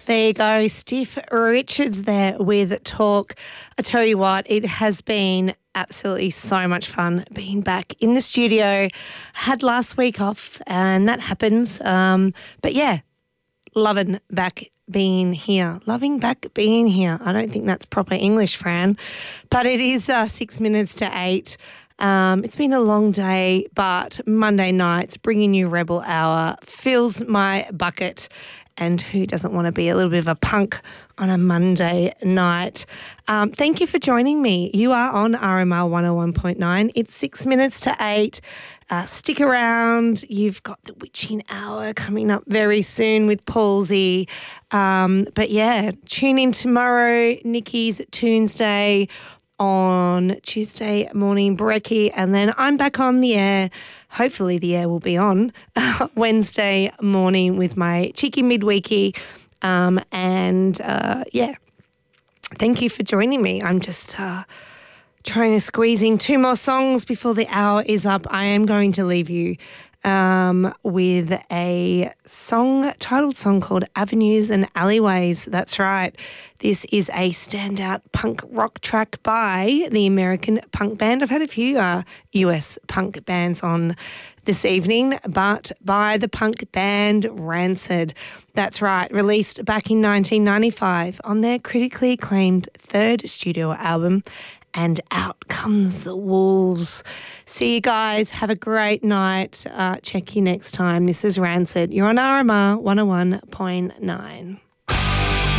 There you go, Stiff Richards there with Talk. I tell you what, it has been absolutely so much fun being back in the studio. Had last week off and that happens. But yeah, loving back being here. Loving back being here. I don't think that's proper English, Fran. But it is 6 minutes to 8. It's been a long day, but Monday nights bringing you Rebel Hour fills my bucket. And who doesn't want to be a little bit of a punk on a Monday night? Thank you for joining me. You are on RMR 101.9. It's 6 minutes to 8. Stick around. You've got the Witching Hour coming up very soon with Palsy. But yeah, tune in tomorrow, Nikki's Tuesday. On Tuesday morning, Brekkie, and then I'm back on the air. Hopefully the air will be on Wednesday morning with my cheeky midweekie. Yeah, thank you for joining me. I'm just trying to squeeze in 2 more songs before the hour is up. I am going to leave you with a titled song called Avenues and Alleyways. That's right. This is a standout punk rock track by the American punk band. I've had a few US punk bands on this evening, but by the punk band Rancid. That's right. Released back in 1995 on their critically acclaimed 3rd studio album, And Out Comes the Wolves. See you guys. Have a great night. Check you next time. This is Rancid. You're on RMR 101.9.